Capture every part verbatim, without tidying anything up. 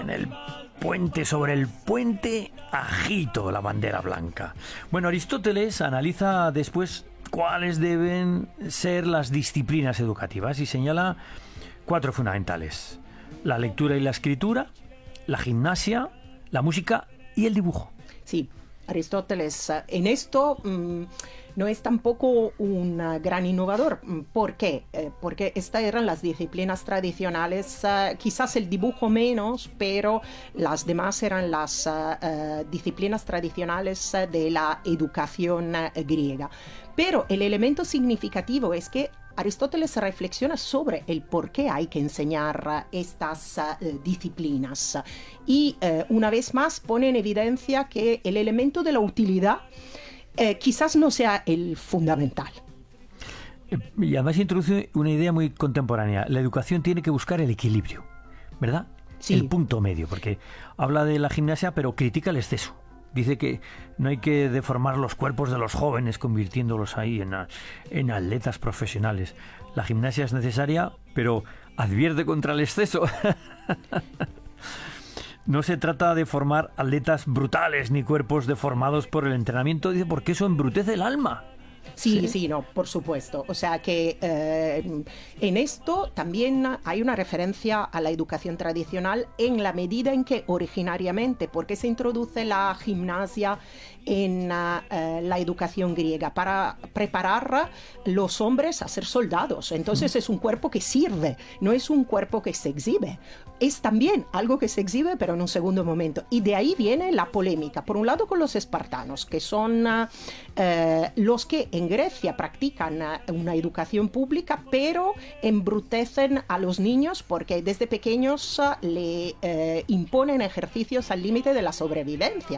en el puente, sobre el puente, agito la bandera blanca. Bueno, Aristóteles analiza después cuáles deben ser las disciplinas educativas y señala cuatro fundamentales: la lectura y la escritura, la gimnasia, la música y el dibujo. Sí, Aristóteles en esto mmm, no es tampoco un uh, gran innovador. ¿Por qué? Eh, porque estas eran las disciplinas tradicionales, uh, quizás el dibujo menos, pero las demás eran las uh, uh, disciplinas tradicionales uh, de la educación uh, griega. Pero el elemento significativo es que Aristóteles reflexiona sobre el por qué hay que enseñar uh, estas uh, disciplinas y uh, una vez más pone en evidencia que el elemento de la utilidad uh, quizás no sea el fundamental. Y además introduce una idea muy contemporánea: la educación tiene que buscar el equilibrio, ¿verdad? Sí. El punto medio, porque habla de la gimnasia pero critica el exceso. Dice que no hay que deformar los cuerpos de los jóvenes convirtiéndolos ahí en, en atletas profesionales. La gimnasia es necesaria, pero advierte contra el exceso. No se trata de formar atletas brutales ni cuerpos deformados por el entrenamiento, dice, porque eso embrutece el alma. Sí, sí, sí, no, por supuesto. O sea que eh, en esto también hay una referencia a la educación tradicional en la medida en que originariamente, porque se introduce la gimnasia en uh, la educación griega para preparar a los hombres a ser soldados. Entonces mm. es un cuerpo que sirve, no es un cuerpo que se exhibe. Es también algo que se exhibe, pero en un segundo momento. Y de ahí viene la polémica, por un lado con los espartanos, que son uh, uh, los que en Grecia practican uh, una educación pública, pero embrutecen a los niños porque desde pequeños uh, le uh, imponen ejercicios al límite de la sobrevivencia.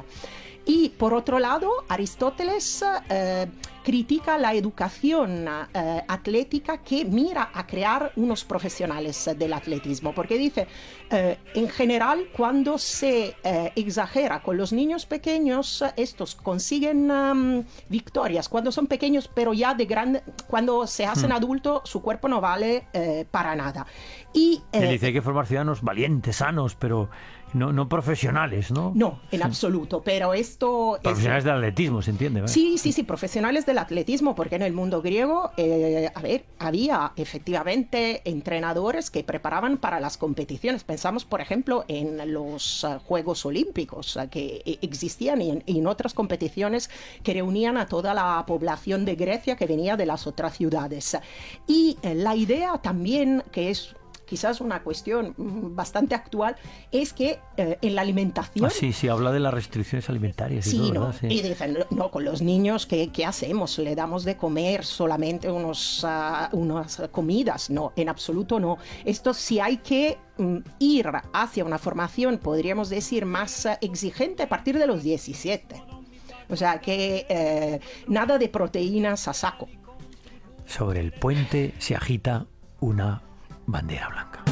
Y por otro lado, Aristóteles eh, critica la educación eh, atlética que mira a crear unos profesionales del atletismo, porque dice, eh, en general, cuando se eh, exagera con los niños pequeños, estos consiguen um, victorias cuando son pequeños, pero ya de grande, cuando se hacen hmm. adultos, su cuerpo no vale eh, para nada. Y eh, Él dice, hay que formar ciudadanos valientes, sanos, pero no, no profesionales, ¿no? No, en sí. absoluto, pero esto... Profesionales es... del atletismo, ¿se entiende? ¿verdad? Sí, sí, sí, profesionales del atletismo, porque en el mundo griego, eh, a ver, había efectivamente entrenadores que preparaban para las competiciones. Pensamos, por ejemplo, en los uh, Juegos Olímpicos uh, que existían y en, y en otras competiciones que reunían a toda la población de Grecia que venía de las otras ciudades. Y eh, la idea también, que es quizás una cuestión bastante actual, es que eh, en la alimentación... Ah, sí, sí, habla de las restricciones alimentarias. Y sí, todo, no, ¿verdad? Sí. Y dicen, no, con los niños, ¿qué, qué hacemos? ¿Le damos de comer solamente unos, uh, unas comidas? No, en absoluto no. Esto sí hay que um, ir hacia una formación, podríamos decir, más uh, exigente a partir de los diecisiete. O sea, que eh, nada de proteínas a saco. Sobre el puente se agita una bandera blanca.